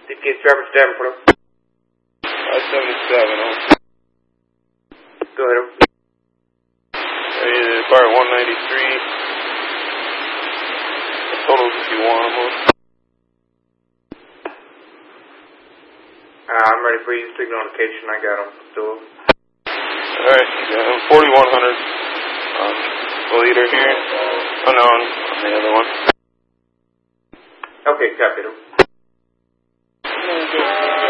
DPS Traverse Davenport. 577, Go ahead. Ready to fire 193. Totals if you want them. I'm ready for you. Signal location. I got them. Still. Alright, yeah, 4100. The leader here. Unknown on the other one. Okay, copy them.